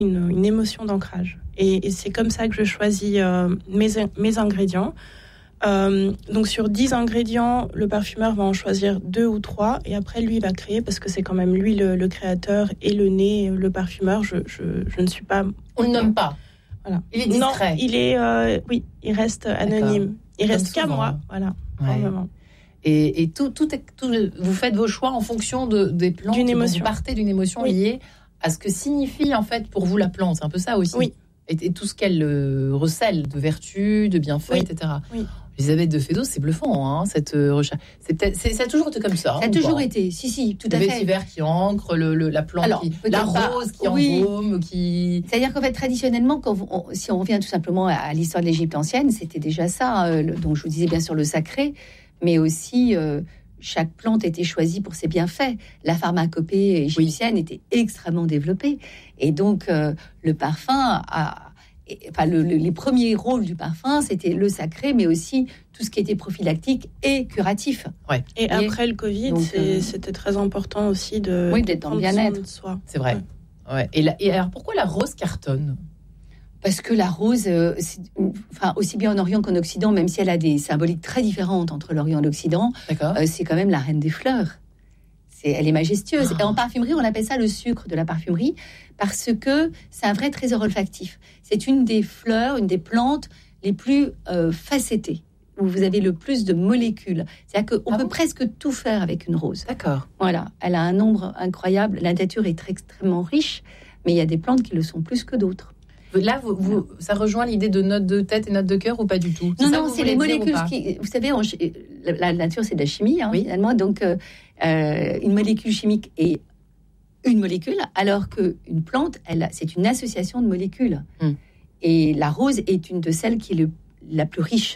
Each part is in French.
une émotion d'ancrage. Et c'est comme ça que je choisis mes ingrédients. Donc sur 10 ingrédients, le parfumeur va en choisir 2 ou 3 et après lui il va créer, parce que c'est quand même lui le créateur et le nez, le parfumeur. Je ne suis pas... On ne nomme pas. Voilà. Il est discret. Non, il est... oui, il reste anonyme. D'accord. Il Comme reste qu'à souvent. moi. Voilà. Ouais. Et tout, vous faites vos choix en fonction des plantes. D'une émotion. Vous partez d'une émotion liée à ce que signifie en fait pour vous la plante. C'est un peu ça aussi. Oui. Et tout ce qu'elle recèle de vertus, de bienfaits, etc. Oui. Elisabeth de Fédot, c'est bluffant, hein, cette recherche. Ça a toujours été comme ça. Ça a toujours été, si, tout à fait. Le vétiver qui ancre, la plante, la rose qui embaume, qui... C'est-à-dire qu'en fait, traditionnellement, si on revient tout simplement à l'histoire de l'Égypte ancienne, c'était déjà ça. Donc je vous disais bien sûr le sacré, mais aussi chaque plante était choisie pour ses bienfaits. La pharmacopée égyptienne était extrêmement développée. Et donc le parfum les premiers rôles du parfum, c'était le sacré, mais aussi tout ce qui était prophylactique et curatif. Ouais. Et après le Covid, c'était très important aussi d'être dans le bien-être. De soi. C'est vrai. Ouais. Et alors, pourquoi la rose cartonne ? Parce que la rose, aussi bien en Orient qu'en Occident, même si elle a des symboliques très différentes entre l'Orient et l'Occident, c'est quand même la reine des fleurs. Elle est majestueuse. Et en parfumerie, on appelle ça le sucre de la parfumerie parce que c'est un vrai trésor olfactif. C'est une des fleurs, une des plantes les plus facettées, où vous avez le plus de molécules. C'est-à-dire qu'on peut presque tout faire avec une rose. D'accord. Voilà. Elle a un nombre incroyable. La nature est extrêmement riche, mais il y a des plantes qui le sont plus que d'autres. Là, ça rejoint l'idée de note de tête et note de cœur ou pas du tout ? Non, c'est les molécules qui... Vous savez, la nature, c'est de la chimie, finalement. Donc, une molécule chimique est une molécule, alors qu'une plante, c'est une association de molécules. Et la rose est une de celles qui est la plus riche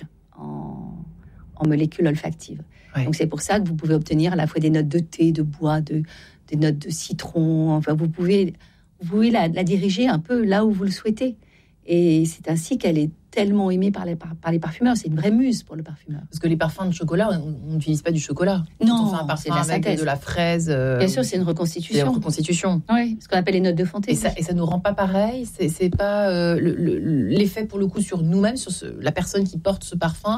en molécules olfactives. Ouais. Donc, c'est pour ça que vous pouvez obtenir à la fois des notes de thé, de bois, des notes de citron. Enfin, vous pouvez la diriger un peu là où vous le souhaitez. Et c'est ainsi qu'elle est tellement aimée par les parfumeurs. C'est une vraie muse pour le parfumeur. Parce que les parfums de chocolat, on n'utilise pas du chocolat. Non, on fait un parfum avec de la fraise. Bien sûr, c'est une reconstitution. C'est une reconstitution. Oui, ce qu'on appelle les notes de fantaisie. Et ça nous rend pas pareil. C'est pas l'effet pour le coup sur nous-mêmes, sur la personne qui porte ce parfum.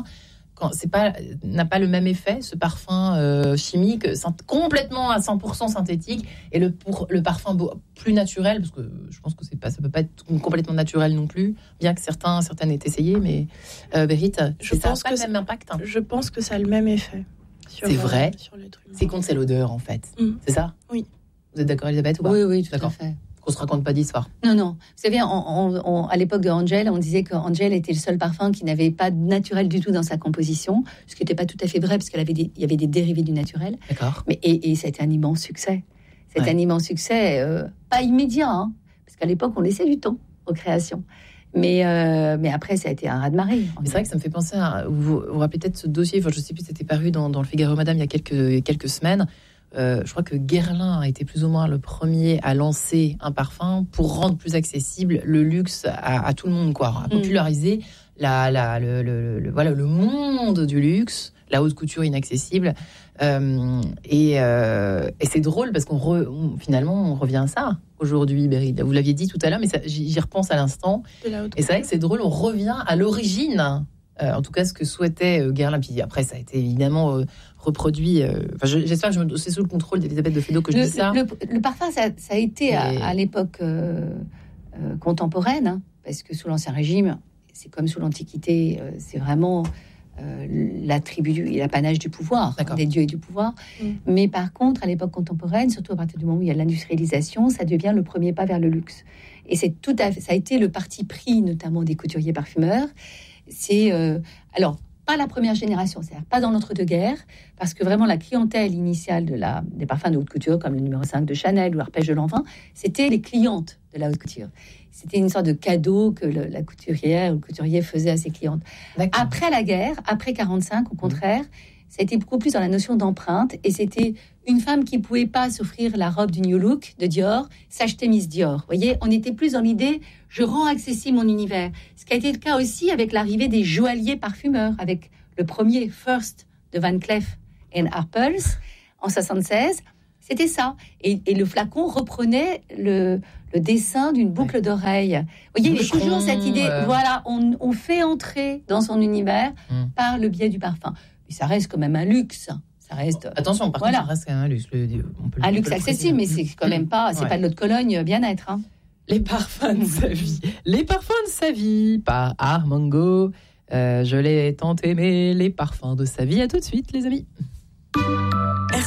N'a pas le même effet, ce parfum chimique, complètement à 100% synthétique, et le parfum plus naturel, parce que je pense que ça peut pas être complètement naturel non plus, bien que certaines aient essayé, mais Berit, je pense que ça a le même impact. Je pense que ça a le même effet. C'est vrai. Sur l'être humain. C'est contre, c'est l'odeur en fait. C'est ça ? Oui. Vous êtes d'accord, Elisabeth, ou pas ? Oui, tout à fait. On se raconte pas d'histoire. Non. Vous savez, à l'époque de Angel, on disait que Angel était le seul parfum qui n'avait pas de naturel du tout dans sa composition, ce qui n'était pas tout à fait vrai, parce qu'il y avait des dérivés du naturel. D'accord. Et c'était un immense succès. C'était un immense succès, pas immédiat, parce qu'à l'époque, on laissait du temps aux créations. Mais après, ça a été un raz-de-marée. C'est vrai que ça me fait penser à... Vous vous rappelez peut-être ce dossier, je ne sais plus, c'était paru dans le Figaro Madame il y a quelques semaines. Je crois que Guerlain a été plus ou moins le premier à lancer un parfum pour rendre plus accessible le luxe à tout le monde, quoi, à populariser le monde du luxe, la haute couture inaccessible. Et c'est drôle parce finalement on revient à ça aujourd'hui, Berit. Vous l'aviez dit tout à l'heure, mais j'y repense à l'instant. Et c'est vrai que c'est drôle, on revient à l'origine. En tout cas, ce que souhaitait Guerlain. Puis après, ça a été évidemment reproduit. J'espère que c'est sous le contrôle d'Elisabeth de Fédot que je dis ça. Le parfum, ça a été à l'époque contemporaine, parce que sous l'Ancien Régime, c'est comme sous l'Antiquité, c'est vraiment l'attribut et l'apanage du pouvoir, des dieux et du pouvoir. Mais par contre, à l'époque contemporaine, surtout à partir du moment où il y a l'industrialisation, ça devient le premier pas vers le luxe. Et ça a été le parti pris, notamment des couturiers parfumeurs. C'est alors pas la première génération, c'est-à-dire pas dans l'entre-deux-guerres, parce que vraiment la clientèle initiale des parfums de haute couture, comme le numéro 5 de Chanel ou Arpège de Lanvin, c'était les clientes de la haute couture. C'était une sorte de cadeau que la couturière ou le couturier faisait à ses clientes. D'accord. Après la guerre, après 45, au contraire, ça a été beaucoup plus dans la notion d'empreinte, et c'était une femme qui pouvait pas s'offrir la robe du New Look de Dior, s'acheter Miss Dior. Vous voyez, on était plus dans l'idée, je rends accessible mon univers. Ce qui a été le cas aussi avec l'arrivée des joailliers parfumeurs, avec le premier First de Van Cleef & Arpels en 76. C'était ça. Et le flacon reprenait le dessin d'une boucle d'oreille. Vous voyez, il y a toujours cette idée, voilà, on fait entrer dans son univers par le biais du parfum. Mais ça reste quand même un luxe. Ça reste. Attention, par contre, ça reste quand même un luxe. Un luxe accessible, mais c'est quand même pas, c'est pas de l'eau de Cologne bien-être. Hein. Les parfums de sa vie. Les parfums de sa vie par Armango. Je l'ai tant aimé, les parfums de sa vie. À tout de suite, les amis.